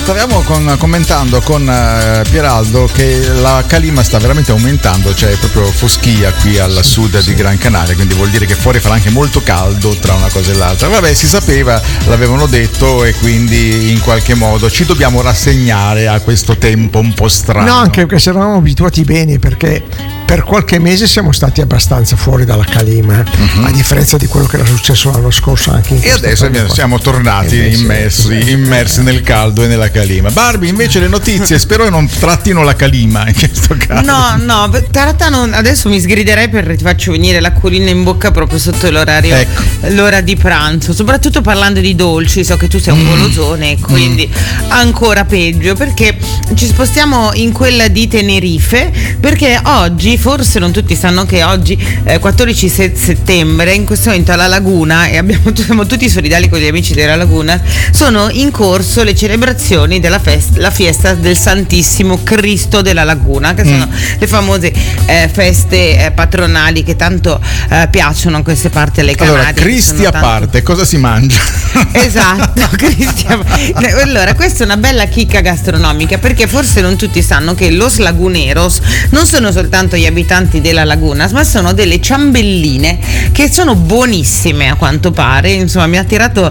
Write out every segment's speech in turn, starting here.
stavamo commentando con Pieraldo che la calima sta veramente aumentando, cioè è proprio foschia qui al sud di Gran Canaria, quindi vuol dire che fuori farà anche molto caldo tra una cosa e l'altra. Vabbè, si sapeva, l'avevano detto, e quindi in qualche modo ci dobbiamo rassegnare a questo tempo un po' strano. No, anche perché ci eravamo abituati bene, perché per qualche mese siamo stati abbastanza fuori dalla calima, a differenza di quello che era successo l'anno scorso anche in e adesso siamo tornati immersi nel caldo e nella calima. Barbie, invece, le notizie spero che non trattino la calima in questo caso. No, trattano, adesso mi sgriderei perché ti faccio venire l'acquolina in bocca proprio sotto l'orario, l'ora di pranzo, soprattutto parlando di dolci. So che tu sei un golosone, quindi ancora peggio, perché ci spostiamo in quella di Tenerife, perché oggi, forse non tutti sanno che oggi 14 settembre, in questo momento alla Laguna, e siamo tutti solidali con gli amici della Laguna, sono in corso le celebrazioni della la fiesta del Santissimo Cristo della Laguna, che sono le famose feste patronali che tanto piacciono a queste parti alle Canarie. Allora, Cristi a parte, cosa si mangia? Esatto, allora, questa è una bella chicca gastronomica, perché forse non tutti sanno che los laguneros non sono soltanto gli abitanti della laguna, ma sono delle ciambelline che sono buonissime, a quanto pare. Insomma, ha attirato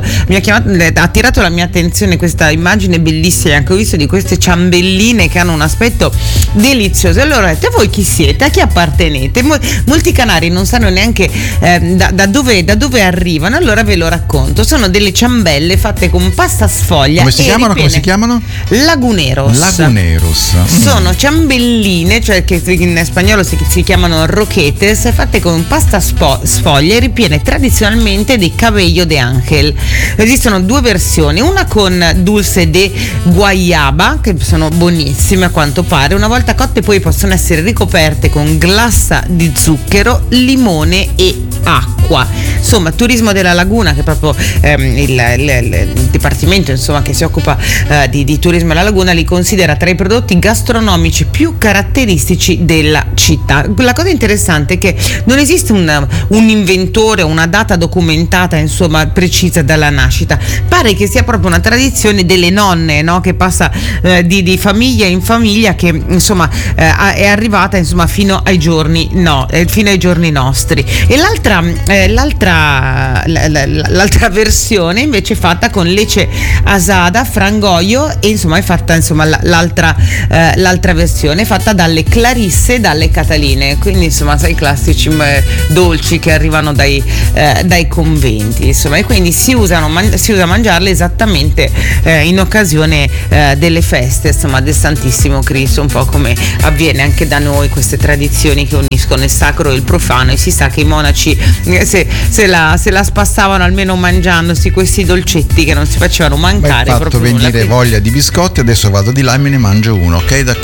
la mia attenzione questa immagine bellissima che ho visto di queste ciambelline che hanno un aspetto delizioso. Allora, voi chi siete? A chi appartenete? Molti canari non sanno neanche da dove arrivano, allora ve lo racconto. Sono delle ciambelle fatte con pasta sfoglia. Come si chiamano? Laguneros. Sono ciambelline, cioè che in spagnolo si chiamano roquetes, fatte con pasta sfoglia e ripiene tradizionalmente di cabello de ángel. Esistono due versioni, una con dulce de guayaba, che sono buonissime a quanto pare. Una volta cotte poi possono essere ricoperte con glassa di zucchero, limone e acqua. Insomma, Turismo della Laguna, che è proprio il dipartimento, insomma, che si occupa di turismo della Laguna, li considera tra i prodotti gastronomici più caratteristici della città. La cosa interessante è che non esiste un inventore, una data documentata, insomma, precisa dalla nascita. Pare che sia proprio una tradizione delle nonne, no? Che passa di famiglia in famiglia, che insomma è arrivata, insomma, fino ai giorni nostri. E l'altra versione invece è fatta con lecce asada, frangoio, e insomma è fatta, insomma, l'altra versione è fatta dalle clarisse, dalle cataline, quindi insomma sai, i classici dolci che arrivano dai conventi, insomma, e quindi si usa mangiarle esattamente in occasione delle feste, insomma, del Santissimo Cristo, un po' come avviene anche da noi, queste tradizioni che uniscono il sacro e il profano. E si sa che i monaci se la spassavano almeno mangiandosi questi dolcetti che non si facevano mancare. Mi hai fatto venire voglia di biscotti, adesso vado di là e me ne mangio uno, ok? D'accordo?